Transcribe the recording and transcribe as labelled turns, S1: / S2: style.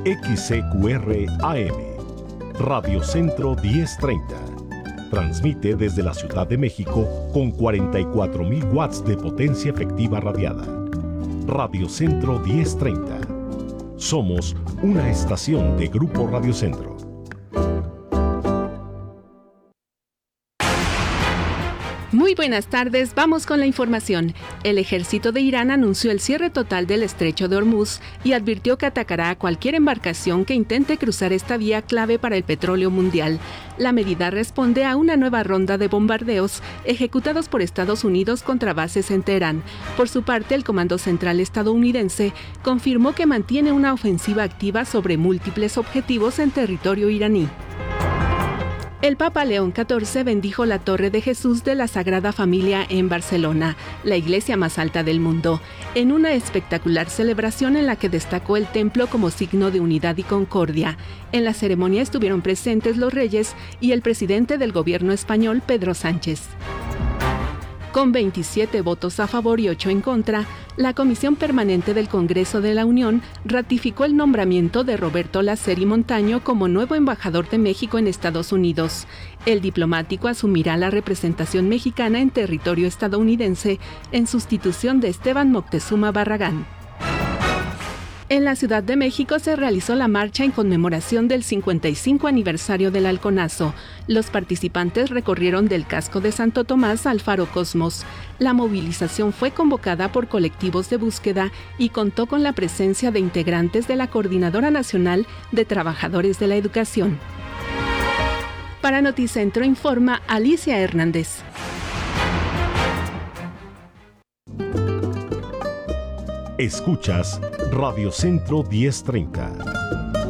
S1: XCQR AM, Radio Centro 1030. Transmite desde la Ciudad de México con 44.000 watts de potencia efectiva radiada. Radio Centro 1030. Somos una estación de Grupo Radio Centro.
S2: Muy buenas tardes, vamos con la información. El ejército de Irán anunció el cierre total del estrecho de Hormuz y advirtió que atacará a cualquier embarcación que intente cruzar esta vía clave para el petróleo mundial. La medida responde a una nueva ronda de bombardeos ejecutados por Estados Unidos contra bases en Teherán. Por su parte, el Comando Central estadounidense confirmó que mantiene una ofensiva activa sobre múltiples objetivos en territorio iraní. El Papa León XIV bendijo la Torre de Jesús de la Sagrada Familia en Barcelona, la iglesia más alta del mundo, en una espectacular celebración en la que destacó el templo como signo de unidad y concordia. En la ceremonia estuvieron presentes los reyes y el presidente del gobierno español, Pedro Sánchez. Con 27 votos a favor y 8 en contra, la Comisión Permanente del Congreso de la Unión ratificó el nombramiento de Roberto Laceri Montaño como nuevo embajador de México en Estados Unidos. El diplomático asumirá la representación mexicana en territorio estadounidense en sustitución de Esteban Moctezuma Barragán. En la Ciudad de México se realizó la marcha en conmemoración del 55 aniversario del Halconazo. Los participantes recorrieron del Casco de Santo Tomás al Faro Cosmos. La movilización fue convocada por colectivos de búsqueda y contó con la presencia de integrantes de la Coordinadora Nacional de Trabajadores de la Educación. Para Noticentro informa Alicia Hernández.
S1: Escuchas Radio Centro 1030.